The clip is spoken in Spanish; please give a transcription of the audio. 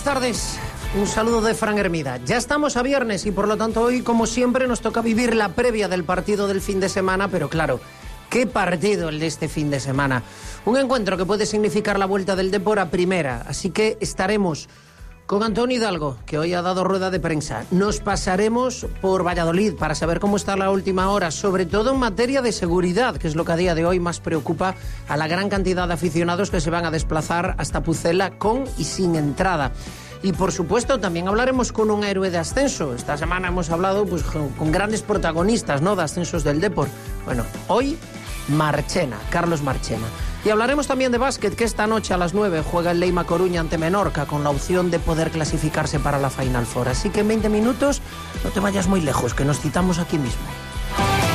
buenas tardes. Un saludo de Fran Hermida. Ya estamos a viernes y por lo tanto hoy, como siempre, nos toca vivir la previa del partido del fin de semana, pero claro, ¿qué partido el de este fin de semana? Un encuentro que puede significar la vuelta del Depor a primera, así que estaremos con Antonio Hidalgo, que hoy ha dado rueda de prensa. Nos pasaremos por Valladolid para saber cómo está la última hora, sobre todo en materia de seguridad, que es lo que a día de hoy más preocupa a la gran cantidad de aficionados que se van a desplazar hasta Pucela con y sin entrada. Y por supuesto también hablaremos con un héroe de ascenso. Esta semana hemos hablado pues, con grandes protagonistas, ¿no?, de ascensos del Depor. Bueno, hoy Marchena, Carlos Marchena. Y hablaremos también de básquet, que esta noche a las 9 juega el Leima Coruña ante Menorca con la opción de poder clasificarse para la Final Four. Así que en 20 minutos no te vayas muy lejos, que nos citamos aquí mismo.